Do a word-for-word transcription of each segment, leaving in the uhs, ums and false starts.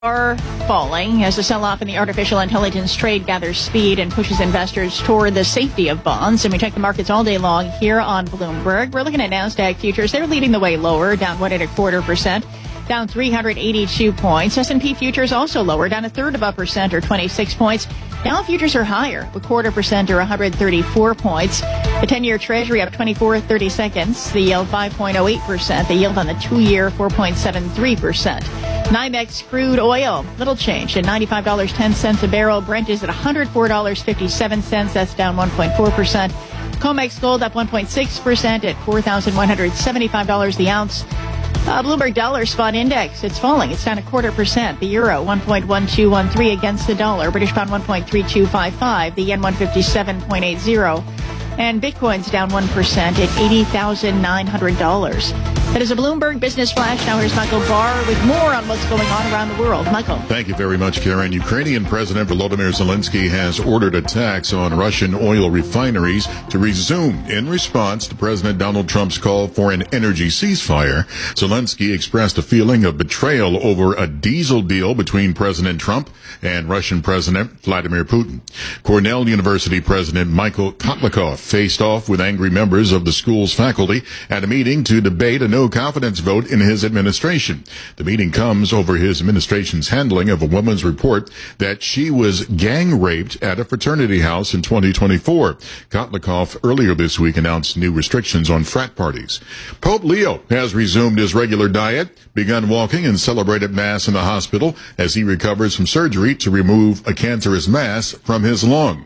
Are falling as the sell-off in the artificial intelligence trade gathers speed and pushes investors toward the safety of bonds. And we check the markets all day long here on Bloomberg. We're looking at NASDAQ futures. They're leading the way lower, down one and a quarter percent, down three hundred eighty-two points. S and P futures also lower, down a third of a percent or twenty-six points. Dow futures are higher, a quarter percent or one hundred thirty-four points. The ten-year Treasury up twenty-four thirty seconds. The yield five point oh eight percent. The yield on the two-year four point seven three percent. NYMEX crude oil, little change at ninety-five dollars and ten cents a barrel. Brent is at one hundred four dollars and fifty-seven cents. That's down one point four percent. COMEX gold up one point six percent at four thousand one hundred seventy-five dollars the ounce. Uh, Bloomberg Dollar Spot Index, it's falling. It's down a quarter percent. The euro, one point one two one three against the dollar. British pound, one point three two five five. The yen, one fifty-seven point eight zero. And Bitcoin's down one percent at eighty thousand nine hundred dollars. That is a Bloomberg Business Flash. Now here's Michael Barr with more on what's going on around the world. Michael. Thank you very much, Karen. Ukrainian President Volodymyr Zelensky has ordered attacks on Russian oil refineries to resume in response to President Donald Trump's call for an energy ceasefire. Zelensky expressed a feeling of betrayal over a diesel deal between President Trump and Russian President Vladimir Putin. Cornell University President Michael Kotlikov faced off with angry members of the school's faculty at a meeting to debate a no-confidence vote in his administration. The meeting comes over his administration's handling of a woman's report that she was gang-raped at a fraternity house in twenty twenty-four. Kotlikov earlier this week announced new restrictions on frat parties. Pope Leo has resumed his regular diet, begun walking, and celebrated Mass in the hospital as he recovers from surgery to remove a cancerous mass from his lung.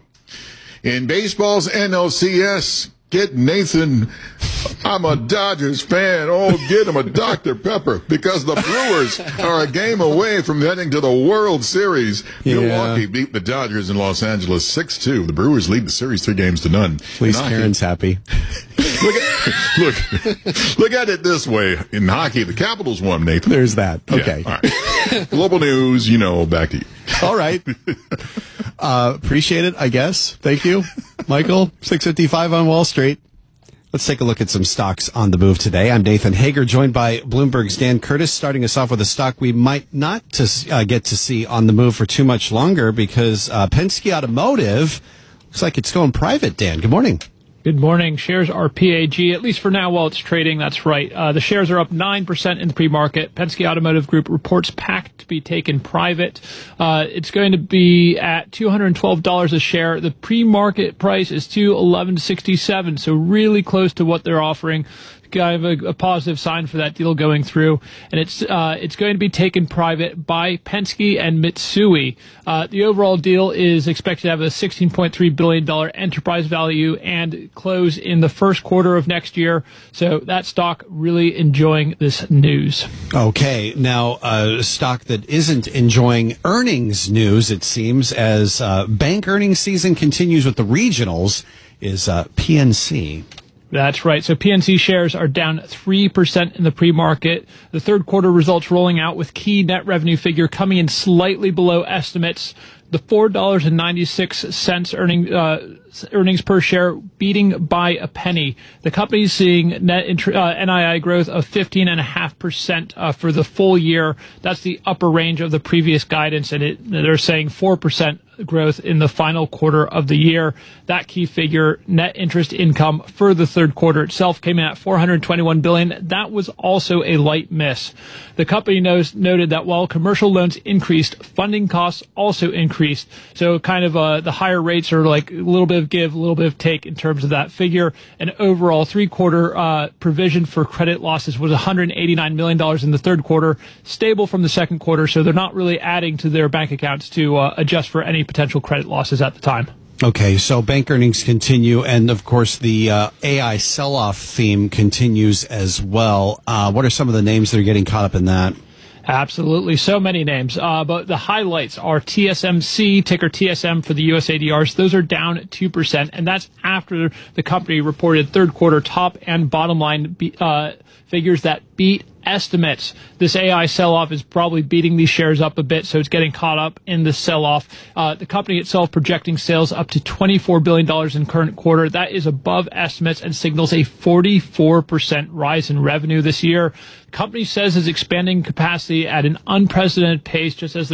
In baseball's N L C S, get Nathan, I'm a Dodgers fan. Oh, get him a Doctor Pepper because the Brewers are a game away from heading to the World Series. Yeah. Milwaukee beat the Dodgers in Los Angeles six two. The Brewers lead the series three games to none. At least Karen's happy. Look at, look, look at it this way. In hockey, the Capitals won, Nathan. There's that. Okay. Yeah, all right. Global news, you know, back to you. All right. Uh, appreciate it, I guess. Thank you, Michael. six fifty-five on Wall Street. Let's take a look at some stocks on the move today. I'm Nathan Hager, joined by Bloomberg's Dan Curtis, starting us off with a stock we might not to, uh, get to see on the move for too much longer because uh, Penske Automotive looks like it's going private. Dan, good morning. Good morning. Shares are P A G, at least for now while it's trading. That's right. Uh, the shares are up nine percent in the pre-market. Penske Automotive Group reports packed to be taken private. Uh, it's going to be at two hundred twelve dollars a share. The pre-market price is two eleven sixty-seven, so really close to what they're offering. Kind of a, a positive sign for that deal going through, and it's uh, it's going to be taken private by Penske and Mitsui. Uh, the overall deal is expected to have a sixteen point three billion dollars enterprise value and close in the first quarter of next year. So that stock really enjoying this news. Okay, now a stock that isn't enjoying earnings news, it seems, as uh, bank earnings season continues with the regionals, is uh, P N C. That's right. So P N C shares are down three percent in the pre-market. The third quarter results rolling out with key net revenue figure coming in slightly below estimates. The four dollars and ninety-six cents earning, uh, earnings per share beating by a penny. The company's seeing net int- uh, N I I growth of fifteen point five percent uh, for the full year. That's the upper range of the previous guidance, and it, they're saying four percent growth in the final quarter of the year. That key figure, net interest income for the third quarter itself, came in at four hundred twenty-one billion dollars. That was also a light miss. The company knows, noted that while commercial loans increased, funding costs also increased. So kind of uh, the higher rates are like a little bit of give, a little bit of take in terms of that figure. And overall, three-quarter uh, provision for credit losses was one hundred eighty-nine million dollars in the third quarter, stable from the second quarter. So they're not really adding to their bank accounts to uh, adjust for any potential credit losses at the time. Okay, so bank earnings continue, and of course the uh, A I sell-off theme continues as well. Uh, what are some of the names that are getting caught up in that? Absolutely. So many names. Uh, but the highlights are T S M C, ticker T S M for the U S A D Rs. Those are down two percent, and that's after the company reported third quarter top and bottom line be, uh, figures that beat estimates. This A I sell-off is probably beating these shares up a bit, so it's getting caught up in the sell-off. Uh, the company itself projecting sales up to twenty-four billion dollars in current quarter. That is above estimates and signals a forty-four percent rise in revenue this year. The company says is expanding capacity at an unprecedented pace, just as